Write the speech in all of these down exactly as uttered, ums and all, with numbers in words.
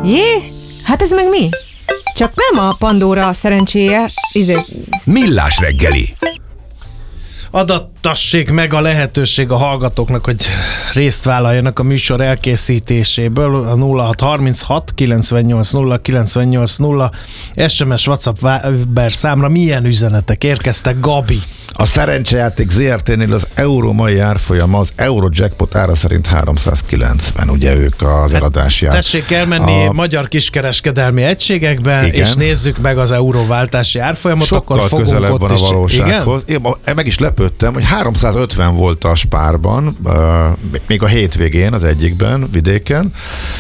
Jé? Hát ez meg mi? Csak nem a Pandora szerencséje, izé... Millás reggeli. Adattassék meg a lehetőség a hallgatóknak, hogy részt vállaljanak a műsor elkészítéséből. A nulla hat harminchat kilencvennyolc nulla kilencvennyolc nulla es em es, WhatsApp, Viber számra milyen üzenetek érkeztek? Gabi. A szerencsejáték zé er té-nél az euró mai árfolyama az Eurojackpot ára szerint háromszázkilencven, ugye ők az eladási ár. Tessék elmenni a magyar kiskereskedelmi egységekbe, igen, és nézzük meg az euróváltási árfolyamot, sokkal akkor fogunk közelebb ott van is. A valósághoz. Én meg is lepődtem, hogy háromszázötven volt a Spárban, még a hétvégén az egyikben, vidéken,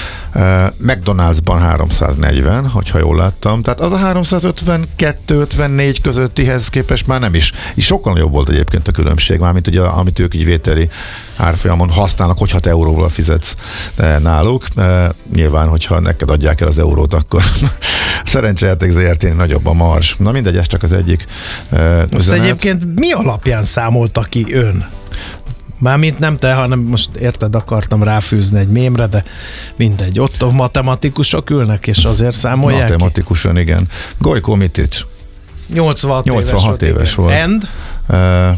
McDonald'sban háromszáznegyven, hogyha jól láttam. Tehát az a háromszázötvenkettő ötvennégy közöttihez képest már nem is. És sokkal jobb volt egyébként a különbség, mármint ugye, amit ők így vételi árfolyamon használnak, hogyha te euróval fizetsz náluk. Nyilván, hogyha neked adják el az eurót, akkor szerencsejáték zé er té-nél nagyobb a marzs. Na mindegy, ez csak az egyik üzenet. Azt egyébként mi alapján számolta ki ön? Mármint nem te, hanem most érted, akartam ráfűzni egy mémre, de mindegy. Ott a matematikusok ülnek, és azért számolják Matematikusan, ki? Igen. Gojko Mitic. nyolcvanhat, nyolcvanhat éves, éves volt. And? Uh,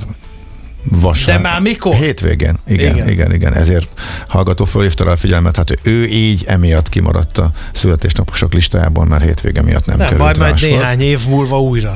Vasár. De már mikor? Hétvégén. Igen, igen, igen, igen. Ezért hallgató fölhívta rá a figyelmet, hát ő így emiatt kimaradt a születésnaposok listájában, mert hétvége miatt nem, nem került baj, majd rá néhány év múlva újra.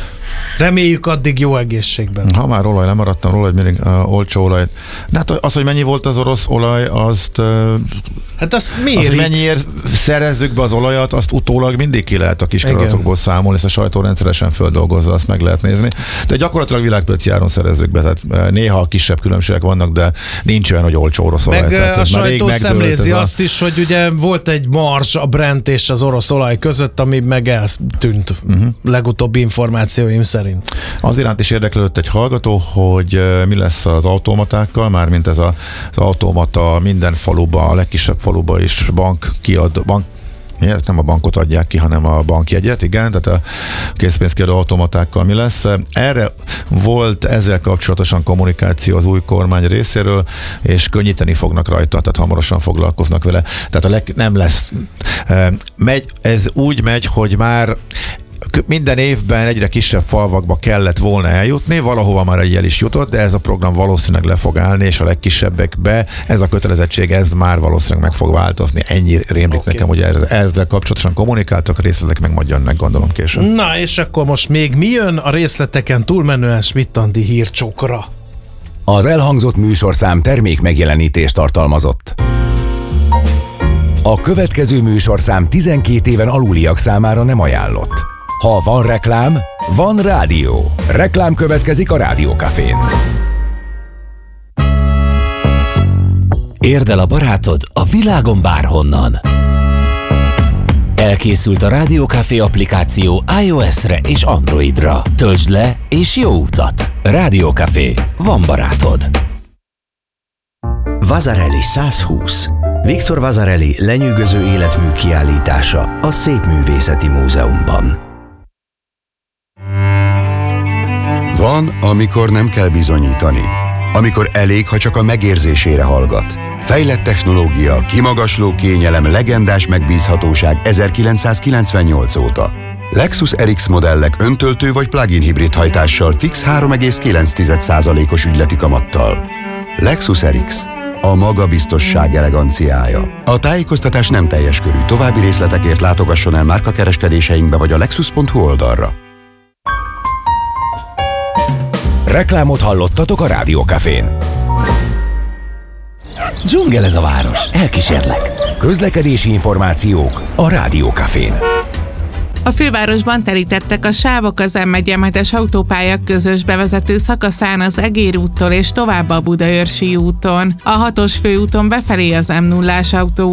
Reméljük addig jó egészségben. Ha már olaj, lemaradtam róla, hogy mindig uh, olcsó olaj. De hát az, hogy mennyi volt az orosz olaj, azt... Uh, hát azt az, mérik. hogy mennyiért szerezzük be az olajat, azt utólag mindig ki lehet a kiskaratokból számolni, ezt a sajtó rendszeresen földolgozza, azt meg lehet nézni. De gyakorlatilag világpiaci áron szerezzük be, tehát néha kisebb különbségek vannak, de nincs olyan, hogy olcsó orosz olaj. Meg tehát a sajtó szemlézi a... azt is, hogy ugye volt egy marzs a Brent és az orosz olaj között, ami meg eltűnt uh-huh. legutóbbi információim szerint. Az iránt is érdeklődött egy hallgató, hogy mi lesz az automatákkal, mármint ez a, az automata minden faluba, a legkisebb faluba is bank kiad, bank nem a bankot adják ki, hanem a bankjegyet, igen, tehát a készpénzkiadó automatákkal mi lesz. Erre volt ezzel kapcsolatosan kommunikáció az új kormány részéről, és könnyíteni fognak rajta, tehát hamarosan foglalkoznak vele. Tehát a leg, nem lesz. Megy, ez úgy megy, hogy már minden évben egyre kisebb falvakba kellett volna eljutni, valahova már egy el is jutott, de ez a program valószínűleg le fog állni, és a legkisebbekbe ez a kötelezettség, ez már valószínűleg meg fog változni. Ennyi rémlik okay. nekem, hogy ezzel kapcsolatosan kommunikáltak, a részletek meg majd jönnek, gondolom később. Na, és akkor most még mi jön a részleteken túlmenően Schmidt-Andi hírcsokra? Az elhangzott műsorszám termék megjelenítést tartalmazott. A következő műsorszám tizenkét éven aluliak számára nem ajánlott. Ha van reklám, van rádió. Reklám következik a Rádiókafén. Érd el a barátod a világon bárhonnan. Elkészült a Rádiókafé applikáció iOS-re és Androidra. Töltsd le és jó utat! Rádiókafé. Van barátod. Vasarely százhúsz. Viktor Vasarely lenyűgöző életmű kiállítása a Szépművészeti Múzeumban. Van, amikor nem kell bizonyítani. Amikor elég, ha csak a megérzésére hallgat. Fejlett technológia, kimagasló kényelem, legendás megbízhatóság ezerkilencszázkilencvennyolc óta. Lexus er iksz modellek öntöltő vagy plug-in hibrid hajtással fix három egész kilenc százalékos ügyleti kamattal. Lexus er iksz. A magabiztosság eleganciája. A tájékoztatás nem teljes körű. További részletekért látogasson el márkakereskedéseinkbe vagy a lexus pont hu oldalra. Reklámot hallottatok a Rádiókafén. Dzsungel ez a város, elkísérlek. Közlekedési információk a Rádiókafén. A fővárosban telítettek a sávok az M egy M hetes autópálya közös bevezető szakaszán az Egér úttól és tovább a Budaörsi úton. A hatos főúton befelé az M nullás autó